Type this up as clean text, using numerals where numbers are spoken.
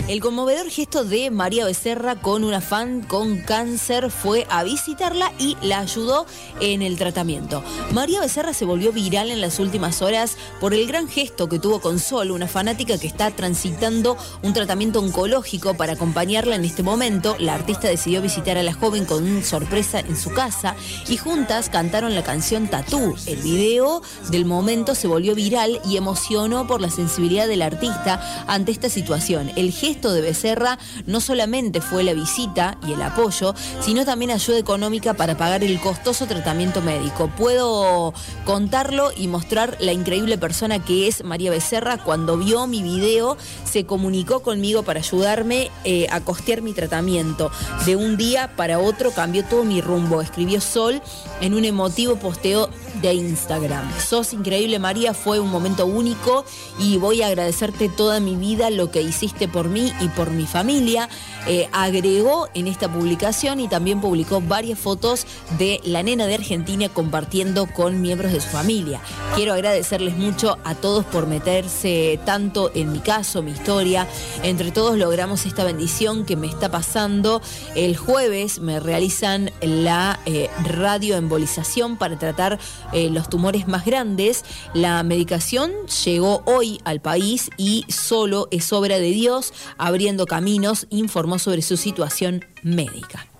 El conmovedor gesto de María Becerra con una fan con cáncer fue a visitarla y la ayudó en el tratamiento. María Becerra se volvió viral en las últimas horas por el gran gesto que tuvo con Sol, una fanática que está transitando un tratamiento oncológico. Para acompañarla en este momento, la artista decidió visitar a la joven con sorpresa en su casa y juntas cantaron la canción Tatú. El video del momento se volvió viral y emocionó por la sensibilidad del artista ante esta situación. El gesto de Becerra no solamente fue la visita y el apoyo, sino también ayuda económica para pagar el costoso tratamiento médico. Puedo contarlo y mostrar la increíble persona que es María Becerra. Cuando vio mi video, se comunicó conmigo para ayudarme a costear mi tratamiento. De un día para otro cambió todo mi rumbo, escribió Sol en un emotivo posteo de Instagram. Sos increíble, María, fue un momento único y voy a agradecerte toda mi vida lo que hiciste por mí y por mi familia. Agregó en esta publicación y también publicó varias fotos de la nena de Argentina compartiendo con miembros de su familia. Quiero agradecerles mucho a todos por meterse tanto en mi caso, mi historia. Entre todos logramos esta bendición que me está pasando. El jueves me realizan la radioembolización para tratar los tumores más grandes. La medicación llegó hoy al país y solo es obra de Dios abriendo caminos, informó sobre su situación médica.